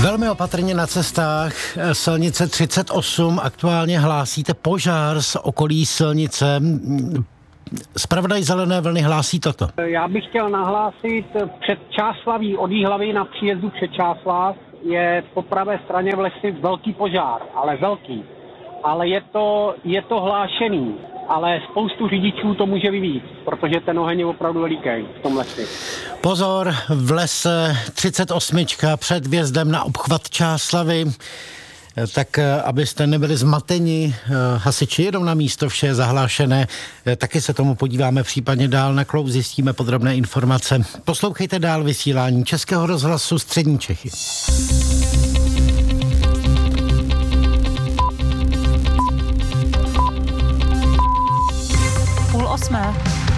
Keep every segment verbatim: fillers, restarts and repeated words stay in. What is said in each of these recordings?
Velmi opatrně na cestách. Silnice třicet osm aktuálně hlásíte požár z okolí silnice. Zpravodaj Zelené vlny hlásí toto. Já bych chtěl nahlásit před Čáslaví, od Jihlavy na příjezdu před Čáslav je po pravé straně v lesi velký požár, ale velký. Ale je to, je to hlášený, ale spoustu řidičů to může vyvíjet, protože ten oheň je opravdu veliký v tom lesi. Pozor, v lese třicet osm před vjezdem na obchvat Čáslavy. Tak abyste nebyli zmateni, hasiči jedou na místo, vše je zahlášené. Taky se tomu podíváme případně dál na kloub, zjistíme podrobné informace. Poslouchejte dál vysílání Českého rozhlasu Střední Čechy. Půl osmé.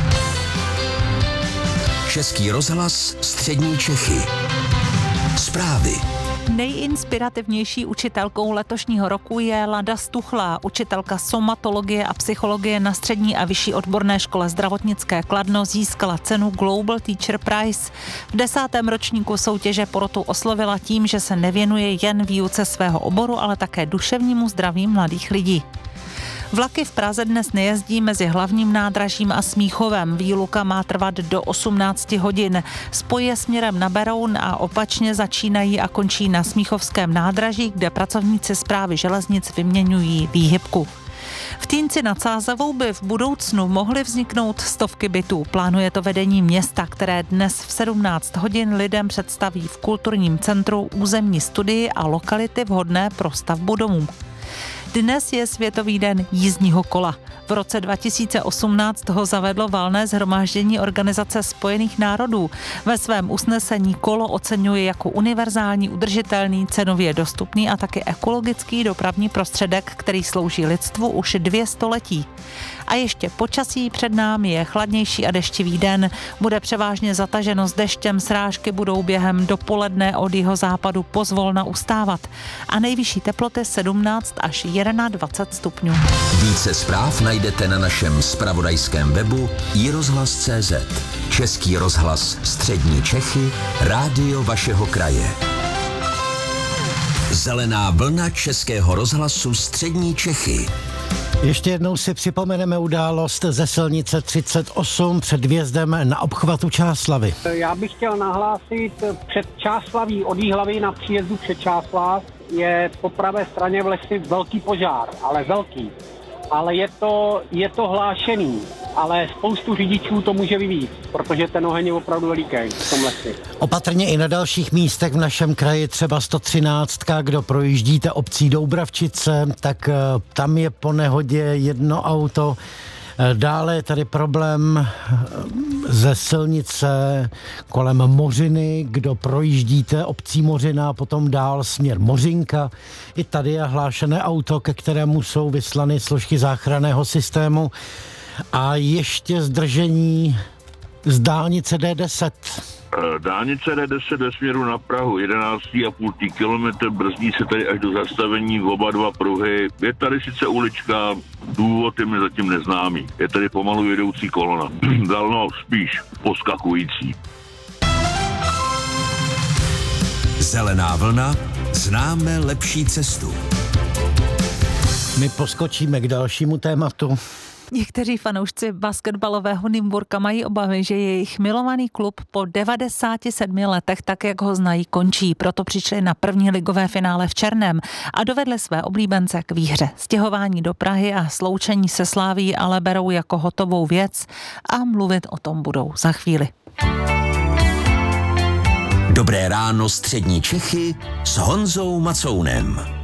Český rozhlas Střední Čechy. Zprávy. Nejinspirativnější učitelkou letošního roku je Lada Stuchlá, učitelka somatologie a psychologie na střední a vyšší odborné škole zdravotnické Kladno, získala cenu Global Teacher Prize. V desátém ročníku soutěže porotu oslovila tím, že se nevěnuje jen výuce svého oboru, ale také duševnímu zdraví mladých lidí. Vlaky v Praze dnes nejezdí mezi hlavním nádražím a Smíchovem. Výluka má trvat do osmnácti hodin. Spoje směrem na Beroun a opačně začínají a končí na Smíchovském nádraží, kde pracovníci správy železnic vyměňují výhybku. V Týnci nad Sázavou by v budoucnu mohly vzniknout stovky bytů. Plánuje to vedení města, které dnes v sedmnáct hodin lidem představí v kulturním centru územní studii a lokality vhodné pro stavbu domů. Dnes je Světový den jízdního kola. V roce dva tisíce osmnáct ho zavedlo valné shromáždění Organizace spojených národů. Ve svém usnesení kolo oceňuje jako univerzální, udržitelný, cenově dostupný a taky ekologický dopravní prostředek, který slouží lidstvu už dvě století. A ještě počasí, před námi je chladnější a deštivý den. Bude převážně zataženo s deštěm, srážky budou během dopoledne od jihozápadu pozvolna ustávat. A nejvyšší teploty sedmnáct až dvacet jedna stupňů. Více zpráv najdete na našem zpravodajském webu i rozhlas tečka cé zet. Český rozhlas Střední Čechy, rádio vašeho kraje. Zelená vlna Českého rozhlasu Střední Čechy. Ještě jednou si připomeneme událost ze silnice třicet osm před vjezdem na obchvatu Čáslavy. Já bych chtěl nahlásit před Čáslaví, od Jihlavy na příjezdu před Čáslav je po pravé straně v lesi velký požár, ale velký. Ale je to, je to hlášený, ale spoustu řidičů to může vyvíjet, protože ten oheň je opravdu veliký v tom lesi. Opatrně i na dalších místech v našem kraji, třeba sto třináct, kdo projíždíte obcí Doubravčice, tak tam je po nehodě jedno auto. Dále je tady problém ze silnice kolem Mořiny, kdo projíždíte obcí Mořina, potom dál směr Mořinka. I tady je hlášené auto, ke kterému jsou vyslany složky záchranného systému. A ještě zdržení z dálnice D deset. Dálnice D deset ve směru na Prahu, jedenáct celá pět kilometru, brzdí se tady až do zastavení v oba dva pruhy. Je tady sice ulička, důvod je mi zatím neznámý. Je tady pomalu jedoucí kolona. Dálno spíš poskakující. Zelená vlna, známe lepší cestu. My poskočíme k dalšímu tématu. Někteří fanoušci basketbalového Nymburka mají obavy, že jejich milovaný klub po devadesáti sedmi letech, tak jak ho znají, končí. Proto přišli na první ligové finále v Černém a dovedli své oblíbence k výhře. Stěhování do Prahy a sloučení se Sláví ale berou jako hotovou věc a mluvit o tom budou za chvíli. Dobré ráno Střední Čechy s Honzou Macounem.